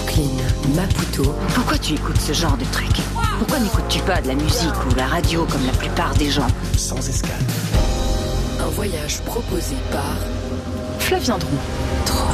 Brooklyn, Maputo. Pourquoi tu écoutes ce genre de truc? Pourquoi n'écoutes-tu pas de la musique ou la radio comme la plupart des gens? Sans escale. Un voyage proposé par Flavien Drou. 3,